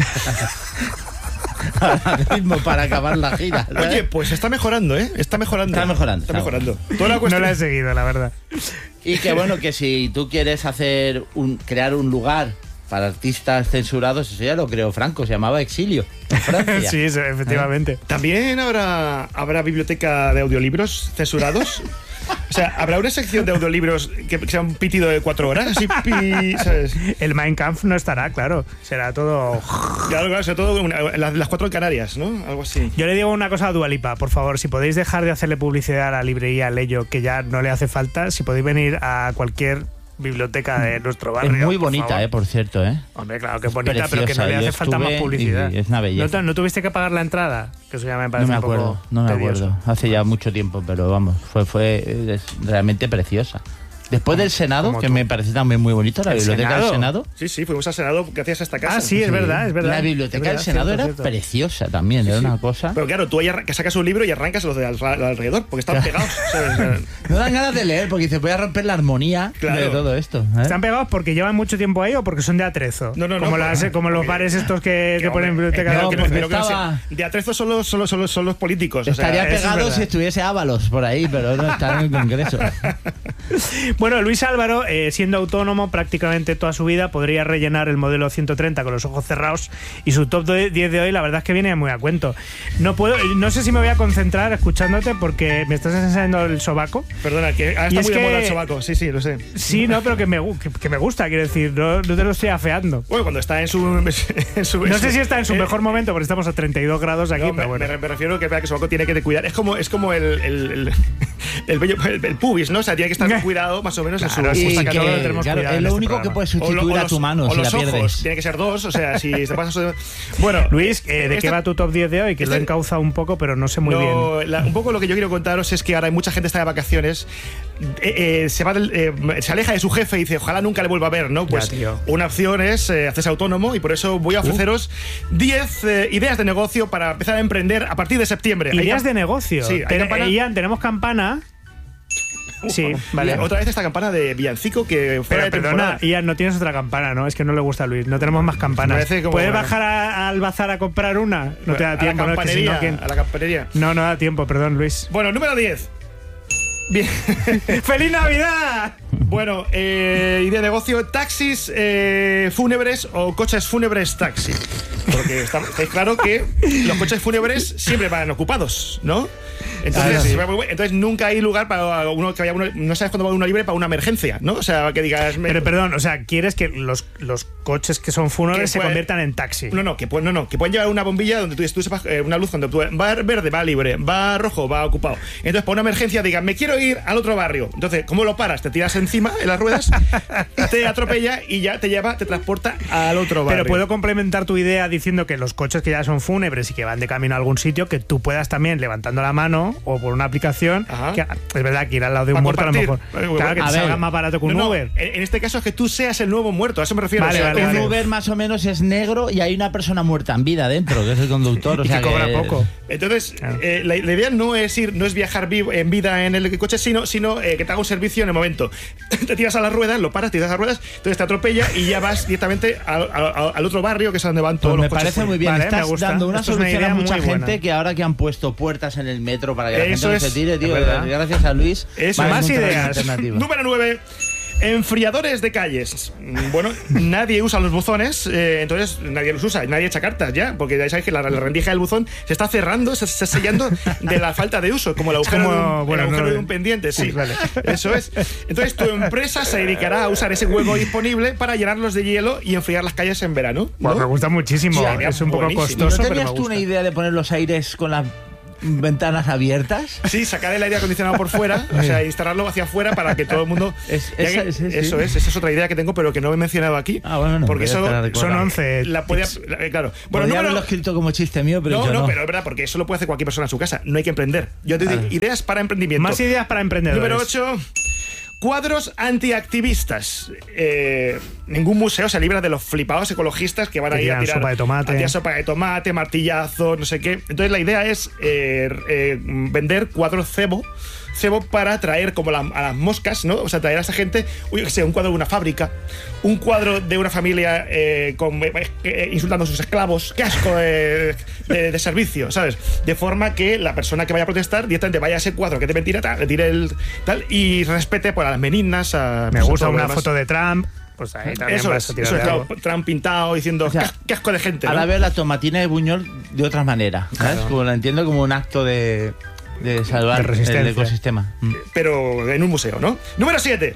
Ahora mismo para acabar la gira, ¿sabes? Oye, pues está mejorando, ¿eh? Está mejorando. Toda la cuestión... No la he seguido, la verdad. Y que bueno, que si tú quieres crear un lugar para artistas censurados, eso ya lo creó Franco, se llamaba Exilio, en Francia. Sí, efectivamente. ¿También habrá biblioteca de audiolibros censurados? O sea, ¿habrá una sección de audiolibros que sea un pitido de 4 horas? Así, ¿sabes? El Mein Kampf no estará, claro. Será todo... Claro, será todo las 4 en Canarias, ¿no? Algo así. Yo le digo una cosa a Dua Lipa, por favor, si podéis dejar de hacerle publicidad a la librería Leyo, que ya no le hace falta, si podéis venir a cualquier biblioteca de nuestro barrio. Es muy bonita, por cierto, ¿eh? Hombre, claro que es bonita, pero que no le hace falta más publicidad. Es una belleza. ¿No tuviste que pagar la entrada? Que eso ya me parece No me acuerdo. Hace ya mucho tiempo, pero vamos, fue realmente preciosa. Después del Senado, que me parece también muy bonito, la biblioteca del Senado. Sí, fuimos al Senado gracias a esta casa. Ah, sí, es verdad. La biblioteca del Senado era preciosa también, era una cosa... Pero claro, tú ahí sacas un libro y arrancas los de alrededor, porque están pegados. No dan ganas de leer, porque dices, voy a romper la armonía de todo esto. ¿Están pegados porque llevan mucho tiempo ahí o porque son de atrezo? No. Como los bares estos que ponen biblioteca. De atrezo son los políticos. Estaría pegado si estuviese Ábalos por ahí, pero no está en el Congreso. Bueno, Luis Álvaro, siendo autónomo prácticamente toda su vida, podría rellenar el modelo 130 con los ojos cerrados, y su top 10 de hoy la verdad es que viene muy a cuento. No sé si me voy a concentrar escuchándote porque me estás enseñando el sobaco. Perdona, que ahora está muy de moda el sobaco, sí, lo sé. Sí, no, pero que me gusta, quiero decir, no te lo estoy afeando. Bueno, cuando está en su no sé si está en su mejor momento, porque estamos a 32 grados aquí, pero bueno. Me refiero que el sobaco tiene que cuidar. Es como el pubis, ¿no? O sea, tiene que estar cuidado más o menos. Claro, es lo único que puedes sustituir a tu mano si la pierdes. Tiene que ser 2, o sea, si te pasas... Bueno, Luis, ¿de qué va tu top 10 de hoy? Que lo he encauzado un poco, pero no sé muy bien. Un poco lo que yo quiero contaros es que ahora hay mucha gente que está de vacaciones, se aleja de su jefe y dice, ojalá nunca le vuelva a ver, ¿no? Pues una opción es hacerse autónomo, y por eso voy a ofreceros 10 ideas de negocio para empezar a emprender a partir de septiembre. ¿Ideas de negocio? Sí, Ian, tenemos campana. Sí, vale. Otra vez esta campana de villancico que fuera de temporada. Ian, no tienes otra campana, ¿no? Es que no le gusta a Luis. No tenemos más campanas. ¿Puedes bajar al bazar a comprar una? No te da tiempo. A la campanería. No da tiempo, perdón, Luis. Bueno, número 10. Bien. ¡Feliz Navidad! Bueno, idea de negocio: taxis fúnebres o coches fúnebres taxi. Porque está claro que los coches fúnebres siempre van ocupados, ¿no? Entonces nunca hay lugar para uno que vaya no sabes cuándo va uno libre para una emergencia, ¿no? O sea, que digas... Pero perdón, o sea, ¿quieres que los coches que son fúnebres se conviertan en taxi? Que pueden llevar una bombilla donde tú sepas, una luz cuando tú va verde, va libre, va rojo, va ocupado. Entonces, para una emergencia digan, me quiero ir al otro barrio. Entonces, ¿cómo lo paras? Te tiras encima en las ruedas, te atropella y ya te transporta al otro barrio. Pero puedo complementar tu idea diciendo que los coches que ya son fúnebres y que van de camino a algún sitio, que tú puedas también, levantando la mano, teléfono o por una aplicación, que es verdad que ir al lado de un muerto a lo mejor. Claro, que te salga más barato que un Uber. En este caso es que tú seas el nuevo muerto, a eso me refiero. Un Uber más o menos es negro y hay una persona muerta en vida dentro, que es el conductor. O sea, que cobra poco. Entonces, la idea no es viajar en vida en el coche, sino que te haga un servicio en el momento. Te tiras a las ruedas, lo paras, te tiras a las ruedas, entonces te atropella y ya vas directamente al otro barrio, que es donde van todos los coches. Me parece muy bien. Vale, estás dando una solución a mucha gente que ahora que han puesto puertas en el metro para que la gente no se tire, tío. Gracias a Luis. Más ideas. Número 9. Enfriadores de calles. Bueno, nadie usa los buzones, entonces nadie los usa, nadie echa cartas ya, porque ya sabéis que la rendija del buzón se está cerrando, se está sellando de la falta de uso, como el agujero, de un pendiente. Sí, vale. Eso es. Entonces tu empresa se dedicará a usar ese hueco disponible para llenarlos de hielo y enfriar las calles en verano, ¿no? Bueno, me gusta muchísimo. Sí, es un poco costoso, ¿No tenías pero tú una idea de poner los aires con las ventanas abiertas? Sí, sacar el aire acondicionado por fuera, o sea, instalarlo hacia afuera para que todo el mundo... esa es otra idea que tengo, pero que no he mencionado aquí. Bueno, porque eso son 11. Claro. Bueno, no haberlo escrito como chiste mío, pero no, pero es verdad, porque eso lo puede hacer cualquier persona en su casa. No hay que emprender. Yo te digo, ideas para emprendimiento. Más ideas para emprendedores. Número 8. Cuadros antiactivistas. Ningún museo se libra de los flipados ecologistas que van a ir a tirar sopa de tomate, martillazo, no sé qué. Entonces la idea es vender cuadros cebo para traer como a las moscas, ¿no? O sea, traer a esa gente, un cuadro de una fábrica, un cuadro de una familia insultando a sus esclavos. ¡Qué asco de servicio! ¿Sabes? De forma que la persona que vaya a protestar directamente vaya a ese cuadro que te mentira, le tire el tal y respete por a las meninas. Me gusta una foto de Trump. Pues ahí también eso es, claro, Trump pintado diciendo, o sea, qué asco de gente, ¿no? Ahora veo la tomatina de Buñol de otra manera, ¿sabes? Claro. Como la entiendo como un acto de salvar el ecosistema. Pero en un museo, ¿no? Número 7.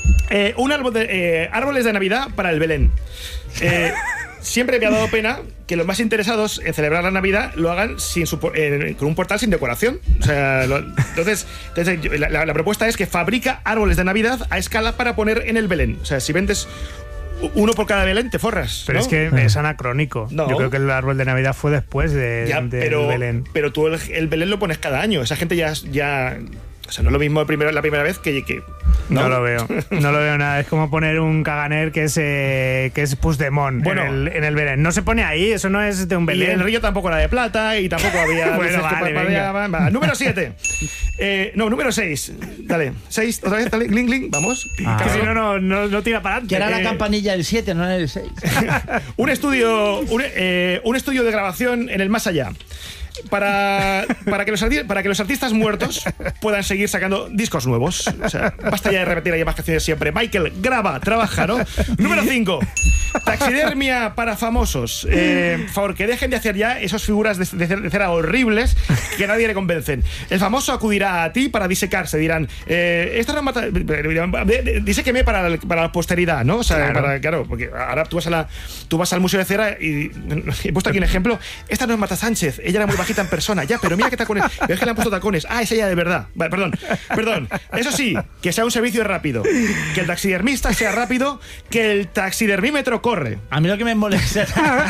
Árboles de Navidad para el Belén. Siempre me ha dado pena que los más interesados en celebrar la Navidad lo hagan con un portal sin decoración. O sea, entonces la propuesta es que fabrica árboles de Navidad a escala para poner en el Belén. O sea, si vendes uno por cada Belén, te forras. Pero ¿no? es que es anacrónico. No. Yo creo que el árbol de Navidad fue después del Belén. Pero tú el Belén lo pones cada año. Esa gente ya o sea, no es lo mismo la primera vez que no lo veo. No lo veo nada. Es como poner un caganer que es Puigdemont en el Belén. No se pone ahí, eso no es de un Belén. Y en el río tampoco era de plata y tampoco había... Bueno, vale. Número 7. Número 6. Dale. 6, otra vez, dale. Gling, vamos. Que si no tira para adelante. Que era la campanilla del 7, no era el 6. Un estudio de grabación en el más allá. Para que los artistas muertos puedan seguir sacando discos nuevos. O sea, basta ya de repetir ahí más canciones siempre. Michael, graba, trabaja, ¿no? Número 5. Taxidermia para famosos. Por favor, que dejen de hacer ya esas figuras de cera horribles que nadie le convencen. El famoso acudirá a ti para disecarse. Dirán, esta no mata. Diséqueme para la posteridad, ¿no? O sea, claro, porque ahora tú vas al Museo de Cera y he puesto aquí un ejemplo. Esta no es Marta Sánchez, ella era muy bajita en persona, ya, pero mira qué tacones. Es que le han puesto tacones. Ah, es ella de verdad. Vale, perdón. Eso sí, que sea un servicio rápido. Que el taxidermista sea rápido, que el taxidermímetro corre. A mí lo que me molesta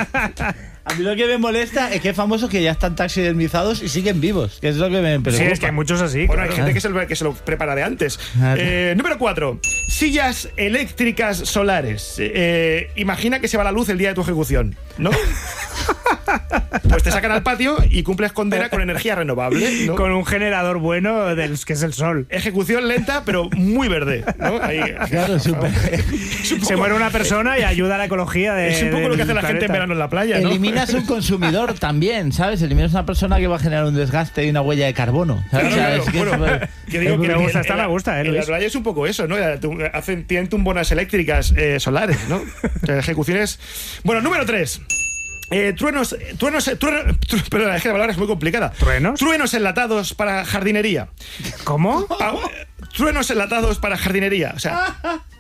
es que hay famosos que ya están taxidermizados y siguen vivos. Que es lo que me preocupa. Sí, es que hay muchos así. Bueno, hay gente que se lo prepara de antes. Número 4. Sillas eléctricas solares. Imagina que se va la luz el día de tu ejecución, ¿no? Pues te sacan al patio y cumples condena con energía renovable, ¿no? Con un generador bueno que es el sol. Ejecución lenta, pero muy verde, ¿no? Ahí, claro, se muere una persona y ayuda a la ecología es un poco lo que hace la gente en verano en la playa, ¿no? Eliminas un consumidor también, ¿sabes? Eliminas una persona que va a generar un desgaste y una huella de carbono, ¿sabes? Claro, que digo que me gusta, en la playa es un poco eso, ¿no? Tienen tumbonas eléctricas solares, ¿no? O sea, ejecuciones... Bueno, número 3. Truenos, perdón, es que la palabra es muy complicada. ¿Truenos? Truenos enlatados para jardinería. ¿Cómo? Truenos enlatados para jardinería. O sea,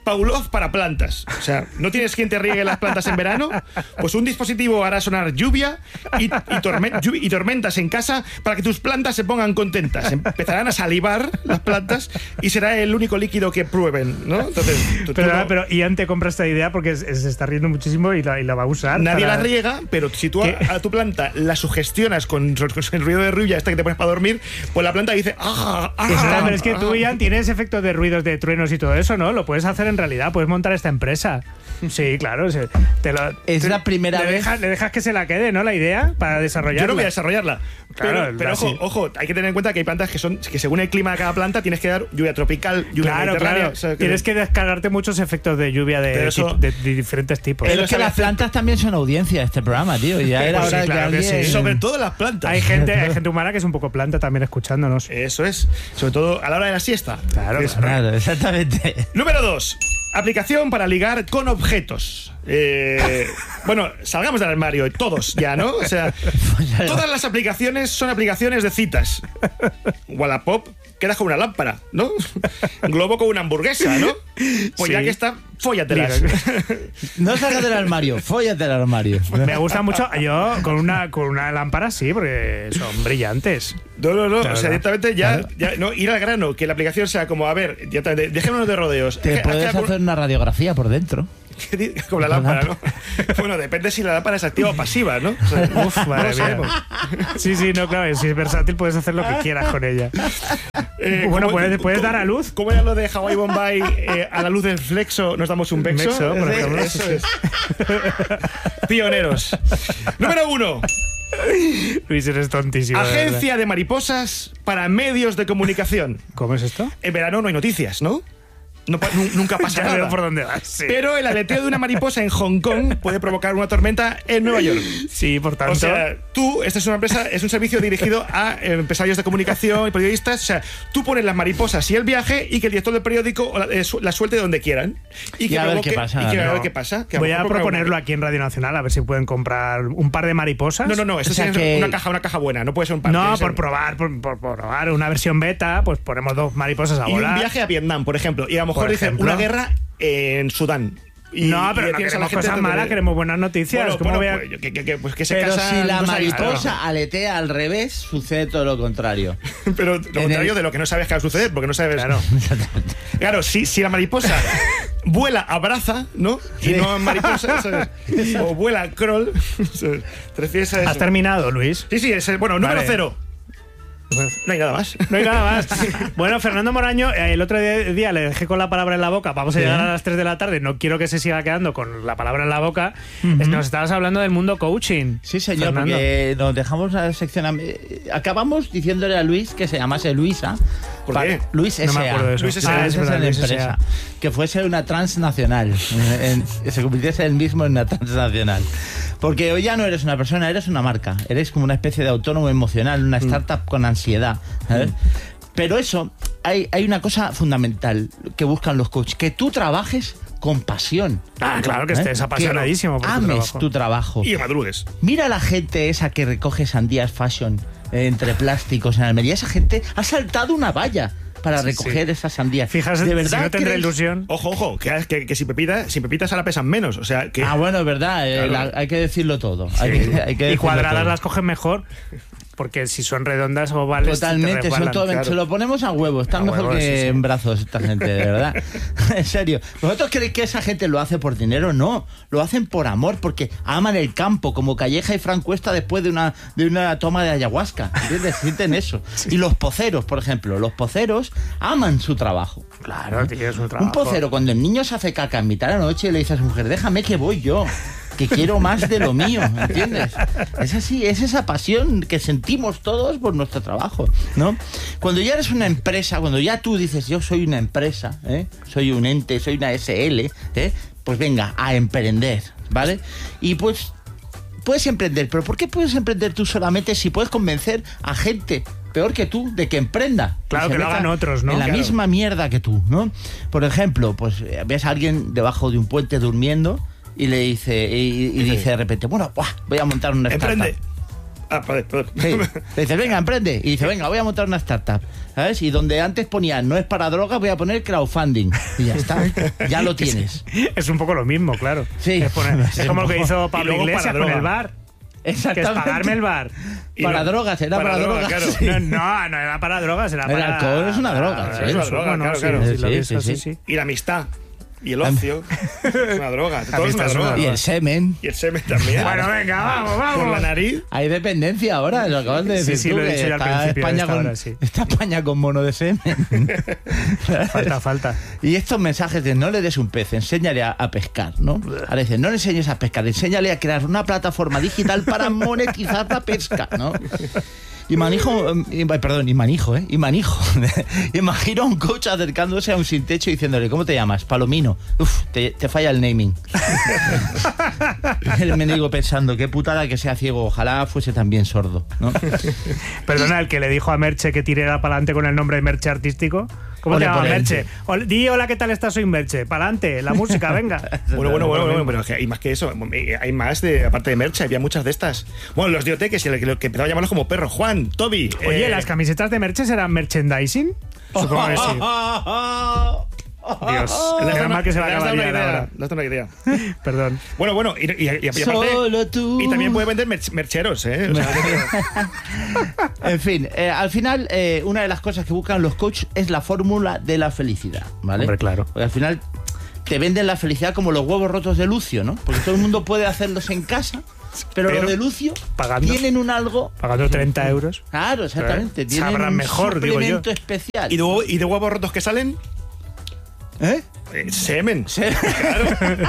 Pavlov para plantas. O sea, ¿no tienes quien te riegue las plantas en verano? Pues un dispositivo hará sonar lluvia y tormentas en casa para que tus plantas se pongan contentas. Empezarán a salivar las plantas y será el único líquido que prueben, ¿no? Entonces, pero Ian te compra esta idea porque se está riendo muchísimo y la va a usar. Nadie la riega, pero si tú a tu planta la sugestionas con el ruido de lluvia que te pones para dormir, pues la planta dice pero es que tú, Ian, tienes efectos de ruidos de truenos y todo eso, ¿no? Lo puedes hacer en realidad, puedes montar esta empresa. Sí, claro. Es la primera vez. Le dejas que se la quede, ¿no? La idea para desarrollarla. Yo no voy a desarrollarla. Claro, pero ojo, hay que tener en cuenta que hay plantas que según el clima de cada planta tienes que dar lluvia tropical, lluvia mediterránea. O sea, tienes que descargarte muchos efectos de lluvia de diferentes tipos. Es que las plantas también son audiencia de este programa, tío. Ya era hora que alguien... Sobre todo las plantas. Hay gente humana que es un poco planta también escuchándonos. Eso es. Sobre todo a la hora de la siesta. Claro, exactamente. Número 2. Aplicación para ligar con objetos. Bueno, salgamos del armario, todos ya, ¿no? O sea, todas las aplicaciones son aplicaciones de citas. Wallapop quedas con una lámpara, ¿no? Globo con una hamburguesa, ¿no? Pues ya que está, fóllatelas. No salgas del armario, fóllate el armario. Me gusta mucho, yo con una lámpara sí, porque son brillantes. No, o sea, directamente ya no, ir al grano, que la aplicación sea como, a ver, dejémonos de rodeos. Te puedes hacer una radiografía por dentro. Con la lámpara, ¿no? Bueno, depende si la lámpara es activa o pasiva, ¿no? O sea, uf, madre mía. Sí, no, claro, si es versátil puedes hacer lo que quieras con ella. Bueno, puedes dar a luz. ¿Cómo era lo de Hawaii Bombay? A la luz del flexo nos damos un bexo. Por ejemplo. Eso es. Pioneros. Número 1. Luis, eres tontísimo. Agencia de mariposas para medios de comunicación. ¿Cómo es esto? En verano no hay noticias, ¿no? Nunca pasa nada. Veo por dónde vas, sí. Pero el aleteo de una mariposa en Hong Kong puede provocar una tormenta en Nueva York. Sí, por tanto. O sea, esta es una empresa, es un servicio dirigido a empresarios de comunicación y periodistas. O sea, tú pones las mariposas y el viaje y que el director del periódico la suelte donde quieran. Y a ver qué pasa. Qué pasa. Voy a proponerlo aquí en Radio Nacional, a ver si pueden comprar un par de mariposas. No, esto es una caja buena, no puede ser un par. No, por probar una versión beta, pues ponemos 2 mariposas a volar. Y un viaje a Vietnam, por ejemplo. Y a lo mejor dicen una guerra en Sudán. No, pero no queremos cosas malas, queremos buenas noticias. Pues que se pero casan, si la mariposa aletea al revés, sucede todo lo contrario. Pero lo contrario de lo que no sabes que va a suceder, porque no sabes. Claro, si la mariposa vuela a braza, ¿no? Y no a mariposa, ¿sabes? O vuela a crawl. ¿Te refieres a eso? ¿Has terminado, Luis? Sí, número 0. No hay nada más. No hay nada más. Bueno, Fernando Moraño, el otro día le dejé con la palabra en la boca. Vamos a llegar a las 3 de la tarde. No quiero que se siga quedando con la palabra en la boca. Nos estabas hablando del mundo coaching. Sí, señor, Fernando. Porque nos dejamos la sección. Acabamos diciéndole a Luis que se llamase Luisa. ¿Por qué? Luis S.A. No me acuerdo de eso. Luis S.A. Es la empresa. Que fuese una transnacional. Se convirtiese él mismo en una transnacional. Porque hoy ya no eres una persona, eres una marca. Eres como una especie de autónomo emocional, una startup con ansiedad. ¿Sabes? Pero eso, hay una cosa fundamental que buscan los coaches. Que tú trabajes con pasión. Claro, que estés apasionadísimo por ames tu trabajo. Y madrugues. Mira a la gente esa que recoge sandías fashion entre plásticos en Almería. Esa gente ha saltado una valla para recoger esas sandías. Fíjate, de verdad, si no tendré ilusión. Ojo, que si pepitas ahora pesan menos. O sea, que... bueno, es verdad. Claro. Hay que decirlo todo. Sí. Hay que y cuadradas las cogen mejor. Porque si son redondas o ovales. Totalmente, claro. Se lo ponemos a huevo. Están mejor que en brazos esta gente, de verdad. En serio. ¿Vosotros creéis que esa gente lo hace por dinero? No. Lo hacen por amor, porque aman el campo, como Calleja y Fran Cuesta después de una toma de ayahuasca. ¿Entiendes? Sienten eso. Sí. Y los poceros, por ejemplo. Los poceros aman su trabajo. Claro, tío, es un trabajo. Un pocero, cuando el niño se hace caca en mitad de la noche, le dice a su mujer, déjame que voy yo, que quiero más de lo mío, ¿entiendes? Es así, es esa pasión que sentimos todos por nuestro trabajo, ¿no? Cuando ya eres una empresa, cuando ya tú dices, yo soy una empresa, soy un ente, soy una SL, pues venga, a emprender, ¿vale? Y pues puedes emprender, pero ¿por qué puedes emprender tú solamente si puedes convencer a gente peor que tú de que emprenda? Claro, que lo hagan otros, ¿no? En la misma mierda que tú, ¿no? Por ejemplo, pues ves a alguien debajo de un puente durmiendo y le dice, y dice de repente, bueno, voy a montar una startup. Sí. Te dice, venga, emprende. Y dice, venga, voy a montar una startup. ¿Sabes? Y donde antes ponía no es para drogas, voy a poner crowdfunding. Y ya está. Ya lo tienes. Es un poco lo mismo, claro. Sí. Es como lo que hizo Pablo Iglesias con el bar. Exactamente. Que es pagarme el bar. Para drogas, era para drogas. Claro. Sí. No era para drogas, era para... El alcohol es una droga. Es una droga, claro. Sí. Y la amistad. Y el ocio es una droga. Todo es una droga. Y el semen. Y el semen también. Bueno, venga, vamos. Por la nariz. Hay dependencia ahora, lo acabas de decir. Sí, tú, lo he dicho ya al principio. Está España con mono de semen. Falta. Y estos mensajes de no le des un pez, enséñale a pescar, ¿no? Ahora dicen, no le enseñes a pescar, enséñale a crear una plataforma digital para monetizar la pesca, ¿no? Imagino a un coach acercándose a un sin techo y diciéndole, ¿cómo te llamas? Palomino. Uf, te falla el naming. El mendigo pensando, qué putada que sea ciego, ojalá fuese también sordo, ¿no? Perdona, el que le dijo a Merche que tirara para adelante con el nombre de Merche artístico. ¿Cómo te llamas, Merche? Di hola, ¿qué tal estás? Soy Merche. Para adelante, la música, venga. Bueno, pero hay más que eso. Hay más, aparte de Merche, había muchas de estas. Bueno, los dioteques, que empezaba a llamarlos como perro. Juan, Toby. Oye, ¿las camisetas de Merche serán merchandising? Supongo que sí. Dios, el drama que se va a acabar ahora. No tengo idea. Perdón. Bueno, y aparte, solo tú. Y también puede vender mercheros, ¿eh? O sea, en fin, al final, una de las cosas que buscan los coaches es la fórmula de la felicidad, ¿vale? Hombre, claro. Porque al final te venden la felicidad como los huevos rotos de Lucio, ¿no? Porque todo el mundo puede hacerlos en casa. Pero los de Lucio tienen un algo... Pagando 30 euros. Claro, exactamente. Tienen sabrán un mejor, suplemento especial. ¿Y de huevos rotos que salen? Semen. Claro.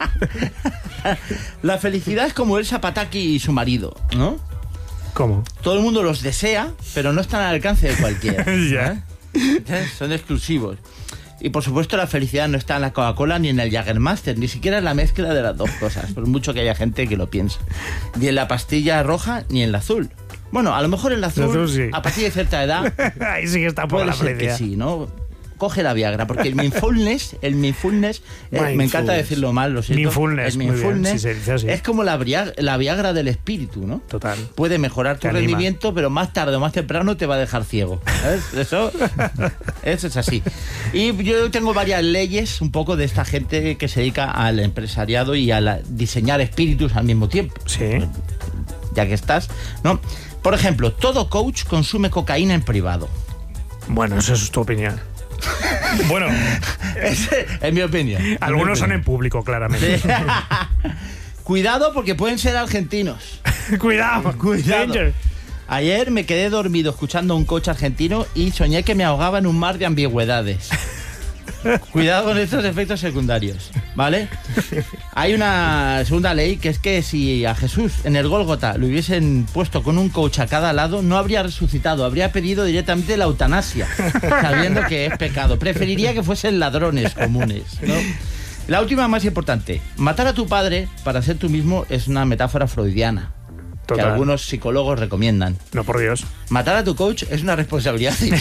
La felicidad es como Elsa Pataki y su marido, ¿no? ¿Cómo? Todo el mundo los desea, pero no están al alcance de cualquiera. Ya. Son exclusivos. Y por supuesto la felicidad no está en la Coca-Cola ni en el Jägermeister, ni siquiera en la mezcla de las dos cosas, por mucho que haya gente que lo piense. Ni en la pastilla roja ni en la azul. Bueno, a lo mejor en la azul, sí. A partir de cierta edad, ahí sí que está por puede la ser felicidad. que sí, ¿no? Coge la Viagra, porque el mindfulness, me encanta decirlo mal, lo siento. Mindfulness, es como la Viagra del espíritu, ¿no? Total. Puede mejorar tu rendimiento, pero más tarde o más temprano te va a dejar ciego. ¿Sabes? Eso es así. Y yo tengo varias leyes un poco de esta gente que se dedica al empresariado y a diseñar espíritus al mismo tiempo. Sí. Ya que estás, ¿no? Por ejemplo, todo coach consume cocaína en privado. Bueno, eso es tu opinión. Bueno, es mi opinión. Algunos son en público, claramente. Sí. Cuidado porque pueden ser argentinos. Cuidado. Danger. Ayer me quedé dormido escuchando a un coach argentino y soñé que me ahogaba en un mar de ambigüedades. Cuidado con estos efectos secundarios, ¿vale? Hay una segunda ley que es que si a Jesús en el Gólgota lo hubiesen puesto con un coach a cada lado, no habría resucitado, habría pedido directamente la eutanasia, sabiendo que es pecado. Preferiría que fuesen ladrones comunes, ¿no? La última más importante. Matar a tu padre para ser tú mismo es una metáfora freudiana. Total. Que algunos psicólogos recomiendan. No, por Dios. Matar a tu coach es una responsabilidad civil.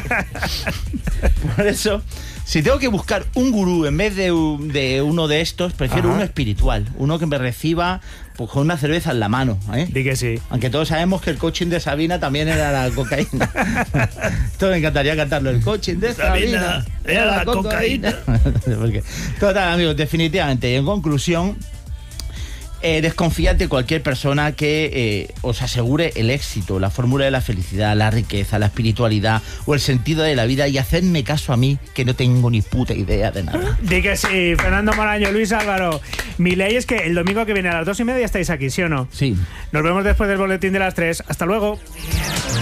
Por eso, si tengo que buscar un gurú en vez de uno de estos, prefiero uno espiritual. Uno que me reciba pues, con una cerveza en la mano. Di que sí. Aunque todos sabemos que el coaching de Sabina también era la cocaína. Esto me encantaría cantarlo. El coaching de Sabina era la cocaína. Porque, total, amigos, definitivamente. Y en conclusión... desconfiad de cualquier persona que os asegure el éxito, la fórmula de la felicidad, la riqueza, la espiritualidad o el sentido de la vida y hacedme caso a mí, que no tengo ni puta idea de nada. Di que sí, Fernando Moraño, Luis Álvaro. Mi ley es que el domingo que viene a las 2:30 estáis aquí, ¿sí o no? Sí. Nos vemos después del boletín de las 3. Hasta luego.